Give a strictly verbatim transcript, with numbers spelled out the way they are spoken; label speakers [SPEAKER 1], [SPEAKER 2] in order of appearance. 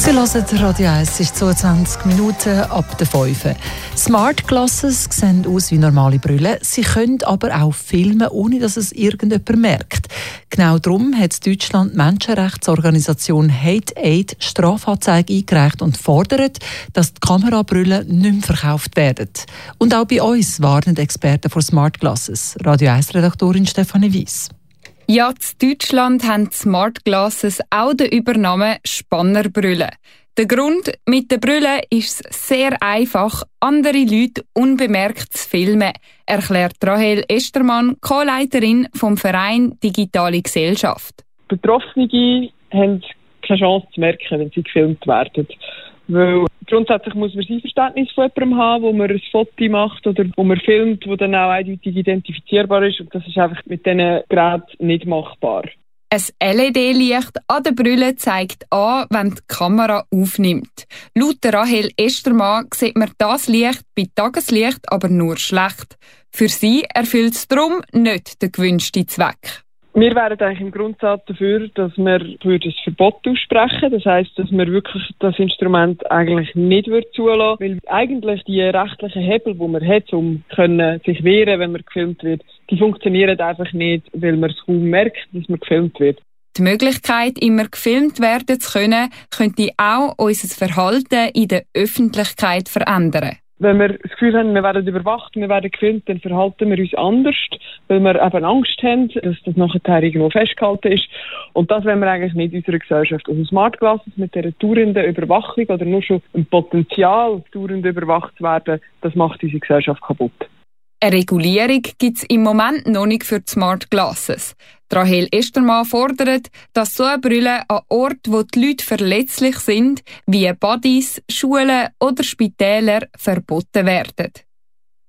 [SPEAKER 1] Sie hören Radio eins, es ist zweiundzwanzig Minuten ab der fünf. Smart Glasses sehen aus wie normale Brillen. Sie können aber auch filmen, ohne dass es irgendjemand merkt. Genau darum hat Deutschland die Menschenrechtsorganisation Hate Aid Strafanzeige eingereicht und fordert, dass die Kamerabrillen nicht mehr verkauft werden. Und auch bei uns warnen Experten vor Smart Glasses. Radio eins-Redaktorin Stefanie Weiss.
[SPEAKER 2] Ja, in Deutschland haben die Smart Glasses auch den Übernamen Spannerbrille. Der Grund: mit den Brillen ist es sehr einfach, andere Leute unbemerkt zu filmen, erklärt Rahel Estermann, Co-Leiterin vom Verein Digitale Gesellschaft.
[SPEAKER 3] Betroffene haben keine Chance zu merken, wenn sie gefilmt werden. Weil grundsätzlich muss man sein Verständnis von jemandem haben, wo man ein Foto macht oder wo man filmt, das dann auch eindeutig identifizierbar ist. Und das ist einfach mit diesen Geräten nicht machbar.
[SPEAKER 2] Ein L E D-Licht an der Brille zeigt an, wenn die Kamera aufnimmt. Laut Rahel Estermann sieht man das Licht bei Tageslicht aber nur schlecht. Für sie erfüllt es darum nicht den gewünschten Zweck.
[SPEAKER 3] Wir wären eigentlich im Grundsatz dafür, dass wir ein Verbot aussprechen. Das heisst, dass wir wirklich das Instrument eigentlich nicht zulassen würden. Weil eigentlich die rechtlichen Hebel, die man hat, um können sich wehren, wenn man gefilmt wird, die funktionieren einfach nicht, weil man es kaum merkt, dass man gefilmt wird.
[SPEAKER 2] Die Möglichkeit, immer gefilmt werden zu können, könnte auch unser Verhalten in der Öffentlichkeit verändern.
[SPEAKER 3] Wenn wir das Gefühl haben, wir werden überwacht, wir werden gefilmt, dann verhalten wir uns anders, weil wir eben Angst haben, dass das nachher irgendwo festgehalten ist. Und das wollen wir eigentlich nicht in unserer Gesellschaft. Also Smart Glasses mit dieser dauernden Überwachung oder nur schon ein Potenzial, dauernd überwacht zu werden, das macht unsere Gesellschaft kaputt.
[SPEAKER 2] Eine Regulierung gibt es im Moment noch nicht für die Smart Glasses. Rahel Estermann fordert, dass so eine Brille an Orten, wo die Leute verletzlich sind, wie Badis, Schulen oder Spitäler, verboten werden.